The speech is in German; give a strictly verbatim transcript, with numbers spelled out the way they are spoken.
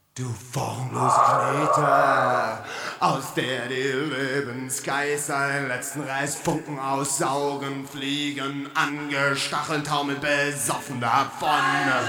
Du formlose Knete, aus der die Lebensgeist seinen letzten Restfunken aussaugen, fliegen, angestachelt, taumeln besoffen davon.